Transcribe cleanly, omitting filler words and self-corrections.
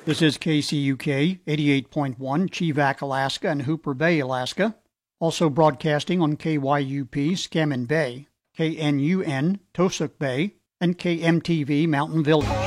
This is KCUK 88.1 Chevak, Alaska, and Hooper Bay, Alaska. Also broadcasting on KYUP Scammon Bay, KNUN Tosuk Bay, and KMTV Mountain Village.